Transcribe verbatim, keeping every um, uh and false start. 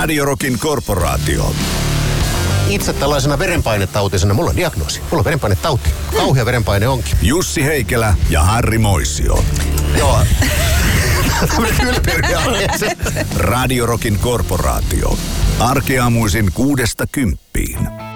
Radio Rockin korporaatio. Itse tällaisena verenpainetautisena, mulla on diagnoosi. Mulla on verenpainetauti. Kauhea verenpaine onkin. Jussi Heikelä ja Harri Moisio. Joo. Tämmönen kylpyriaine. Radio Rockin korporaatio. Arkeaamuisin kuudesta kymppiin.